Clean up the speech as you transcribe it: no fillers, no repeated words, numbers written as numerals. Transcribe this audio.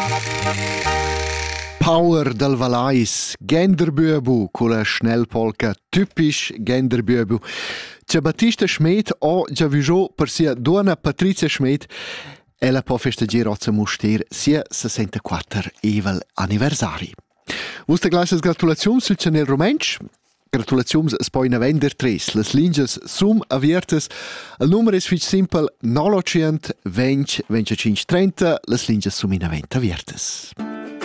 Power del Valais, Genderbüebu, con la schnellpolka typisch Genderbüebu. C'è Battista Schmidt o già visto per sia donna Patrizia Schmidt, ella può festeggiare oggi moster sia 64 evel anniversari. Vuste glasses gratulazioni sul channel Romensch. Gratulazioni poi in vender 3. Les linges sum aviertes. Il numero è fich simple 900 20 25 30. Les linges sum in vent aviertes.